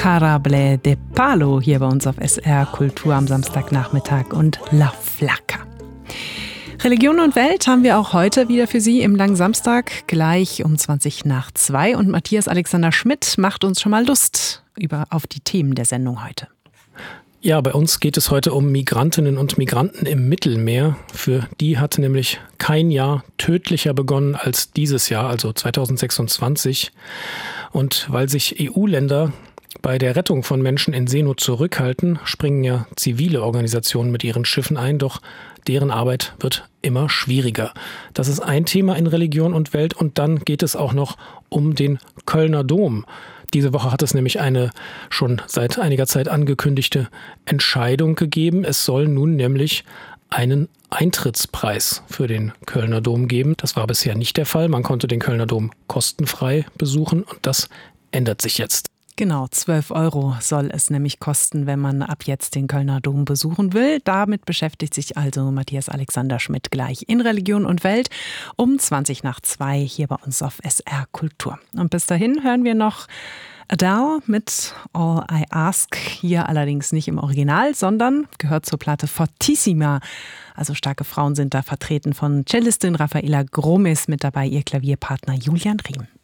Jarable de Palo hier bei uns auf SR Kultur am Samstagnachmittag und La Flaca. Religion und Welt haben wir auch heute wieder für Sie im langen Samstag, gleich um 2:20. Und Matthias Alexander Schmidt macht uns schon mal Lust auf die Themen der Sendung heute. Ja, bei uns geht es heute um Migrantinnen und Migranten im Mittelmeer. Für die hat nämlich kein Jahr tödlicher begonnen als dieses Jahr, also 2026. Und weil sich EU-Länder bei der Rettung von Menschen in Seenot zurückhalten, springen ja zivile Organisationen mit ihren Schiffen ein, doch deren Arbeit wird immer schwieriger. Das ist ein Thema in Religion und Welt und dann geht es auch noch um den Kölner Dom. Diese Woche hat es nämlich eine schon seit einiger Zeit angekündigte Entscheidung gegeben. Es soll nun nämlich einen Eintrittspreis für den Kölner Dom geben. Das war bisher nicht der Fall. Man konnte den Kölner Dom kostenfrei besuchen und das ändert sich jetzt. Genau, 12 € soll es nämlich kosten, wenn man ab jetzt den Kölner Dom besuchen will. Damit beschäftigt sich also Matthias Alexander Schmidt gleich in Religion und Welt um 2:20 hier bei uns auf SR Kultur. Und bis dahin hören wir noch Adele mit All I Ask, hier allerdings nicht im Original, sondern gehört zur Platte Fortissima. Also starke Frauen sind da vertreten, von Cellistin Rafaela Gromes mit dabei, ihr Klavierpartner Julian Riem.